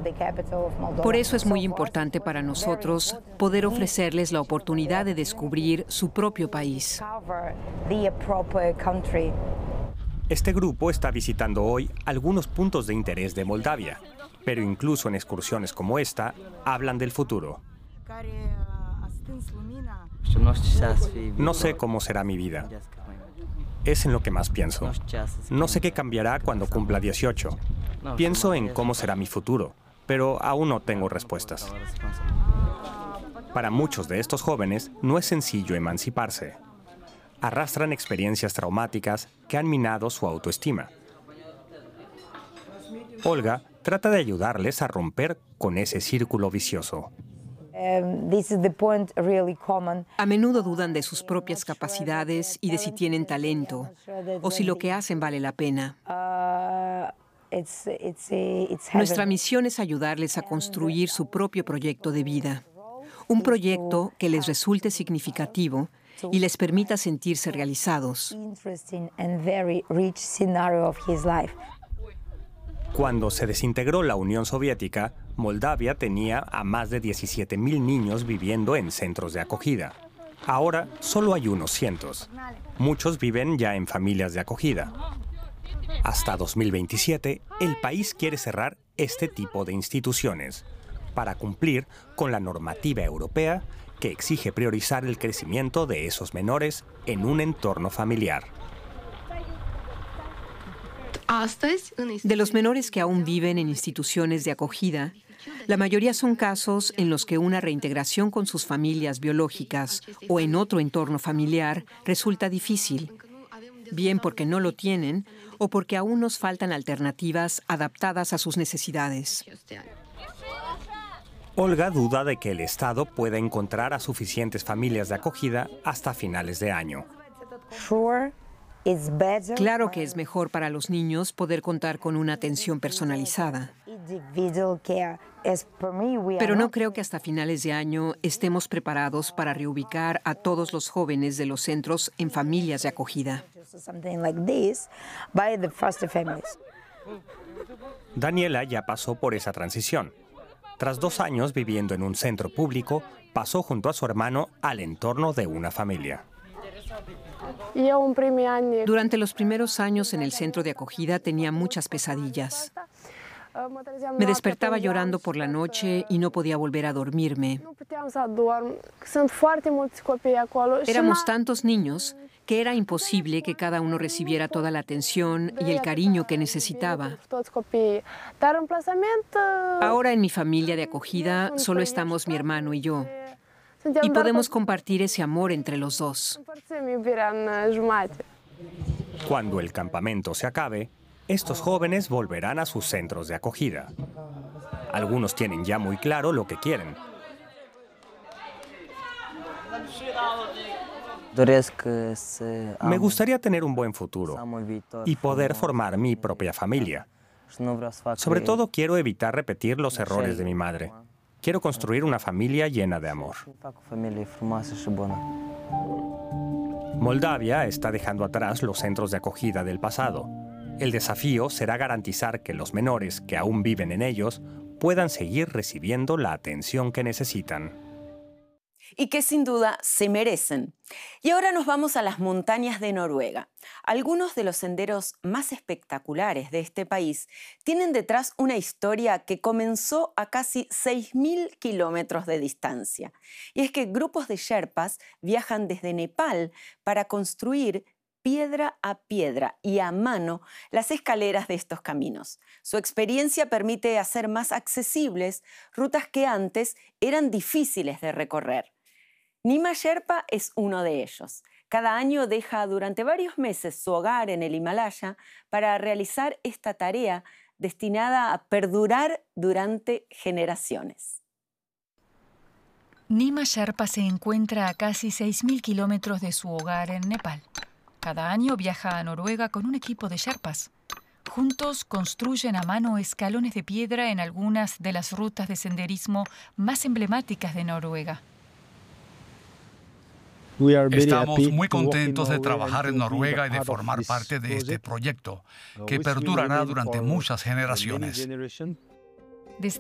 Por eso es muy importante para nosotros poder ofrecerles la oportunidad de descubrir su propio país. Este grupo está visitando hoy algunos puntos de interés de Moldavia, pero incluso en excursiones como esta, hablan del futuro. No sé cómo será mi vida. Es en lo que más pienso. No sé qué cambiará cuando cumpla 18. Pienso en cómo será mi futuro, pero aún no tengo respuestas. Para muchos de estos jóvenes no es sencillo emanciparse. Arrastran experiencias traumáticas que han minado su autoestima. Olga trata de ayudarles a romper con ese círculo vicioso. A menudo dudan de sus propias capacidades y de si tienen talento o si lo que hacen vale la pena. Nuestra misión es ayudarles a construir su propio proyecto de vida, un proyecto que les resulte significativo y les permita sentirse realizados. Cuando se desintegró la Unión Soviética, Moldavia tenía a más de 17,000 niños viviendo en centros de acogida. Ahora solo hay unos cientos. Muchos viven ya en familias de acogida. Hasta 2027, el país quiere cerrar este tipo de instituciones para cumplir con la normativa europea que exige priorizar el crecimiento de esos menores en un entorno familiar. De los menores que aún viven en instituciones de acogida, la mayoría son casos en los que una reintegración con sus familias biológicas o en otro entorno familiar resulta difícil, bien porque no lo tienen o porque aún nos faltan alternativas adaptadas a sus necesidades. Olga duda de que el Estado pueda encontrar a suficientes familias de acogida hasta finales de año. Claro que es mejor para los niños poder contar con una atención personalizada. Pero no creo que hasta finales de año estemos preparados para reubicar a todos los jóvenes de los centros en familias de acogida. Daniela ya pasó por esa transición. Tras 2 años viviendo en un centro público, pasó junto a su hermano al entorno de una familia. Durante los primeros años en el centro de acogida tenía muchas pesadillas. Me despertaba llorando por la noche y no podía volver a dormirme. Éramos tantos niños que era imposible que cada uno recibiera toda la atención y el cariño que necesitaba. Ahora en mi familia de acogida solo estamos mi hermano y yo. Y podemos compartir ese amor entre los dos. Cuando el campamento se acabe, estos jóvenes volverán a sus centros de acogida. Algunos tienen ya muy claro lo que quieren. Me gustaría tener un buen futuro y poder formar mi propia familia. Sobre todo quiero evitar repetir los errores de mi madre. Quiero construir una familia llena de amor. Moldavia está dejando atrás los centros de acogida del pasado. El desafío será garantizar que los menores que aún viven en ellos puedan seguir recibiendo la atención que necesitan. Y que sin duda se merecen. Y ahora nos vamos a las montañas de Noruega. Algunos de los senderos más espectaculares de este país tienen detrás una historia que comenzó a casi 6.000 kilómetros de distancia. Y es que grupos de sherpas viajan desde Nepal para construir piedra a piedra y a mano las escaleras de estos caminos. Su experiencia permite hacer más accesibles rutas que antes eran difíciles de recorrer. Nima Sherpa es uno de ellos. Cada año deja durante varios meses su hogar en el Himalaya para realizar esta tarea destinada a perdurar durante generaciones. Nima Sherpa se encuentra a casi 6.000 kilómetros de su hogar en Nepal. Cada año viaja a Noruega con un equipo de sherpas. Juntos construyen a mano escalones de piedra en algunas de las rutas de senderismo más emblemáticas de Noruega. Estamos muy contentos de trabajar en Noruega y de formar parte de este proyecto, que perdurará durante muchas generaciones.